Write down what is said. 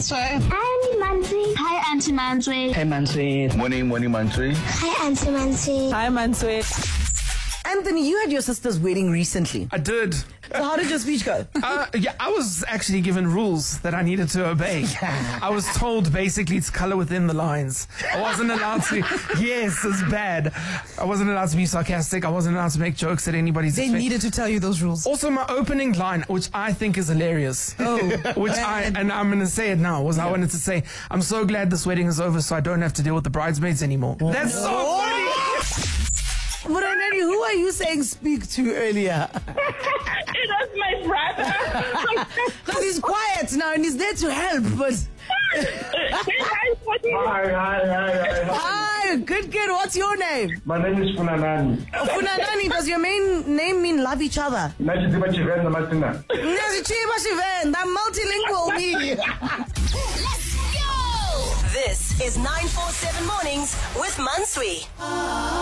Manswe. Hi, Manswe. Hi, Auntie Manswe. Hey, Manswe. Morning, Manswe. Hi, Auntie Manswe. Hi, Manswe. Anthony, you had your sister's wedding recently. I did. So how did your speech go? Yeah, I was actually given rules that I needed to obey. I was told basically to color within the lines. I wasn't allowed to. Yes, it's bad. I wasn't allowed to be sarcastic. I wasn't allowed to make jokes at anybody's They expense. needed to tell you those rules. Also, my opening line, which I think is hilarious. And I'm going to say it now, I wanted to say, I'm so glad this wedding is over so I don't have to deal with the bridesmaids anymore. That's so funny. But Anani, who are you saying speak to earlier? It was my brother. Because he's quiet now and he's there to help, but... Hi. Hi, good kid, what's your name? My name is Funanani. Funanani, does your main name mean love each other? I'm multilingual, me. Let's go! This is 947 Mornings with Manswe.